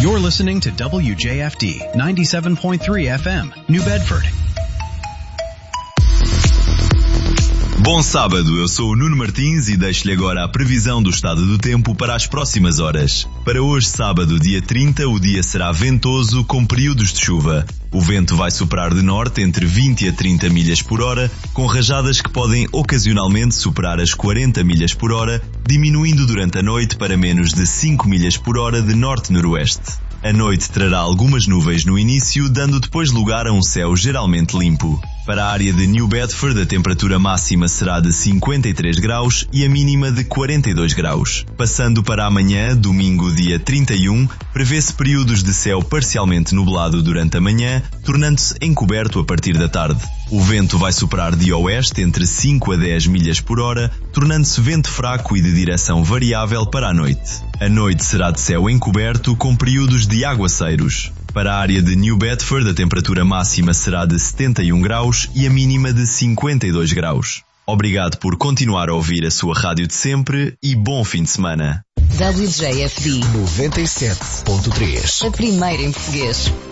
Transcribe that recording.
You're listening to WJFD 97.3 FM, New Bedford. Bom sábado, eu sou o Nuno Martins e deixo-lhe agora a previsão do estado do tempo para as próximas horas. Para hoje, sábado, dia 30, o dia será ventoso com períodos de chuva. O vento vai soprar de norte entre 20 a 30 milhas por hora, com rajadas que podem ocasionalmente superar as 40 milhas por hora, diminuindo durante a noite para menos de 5 milhas por hora de norte-noroeste. A noite trará algumas nuvens no início, dando depois lugar a um céu geralmente limpo. Para a área de New Bedford, a temperatura máxima será de 53 graus e a mínima de 42 graus. Passando para amanhã, domingo, dia 31, prevê-se períodos de céu parcialmente nublado durante a manhã, tornando-se encoberto a partir da tarde. O vento vai soprar de oeste entre 5 a 10 milhas por hora, tornando-se vento fraco e de direção variável para a noite. A noite será de céu encoberto com períodos de aguaceiros. Para a área de New Bedford, a temperatura máxima será de 71 graus e a mínima de 52 graus. Obrigado por continuar a ouvir a sua rádio de sempre e bom fim de semana. WJFD 97.3. A primeira em português.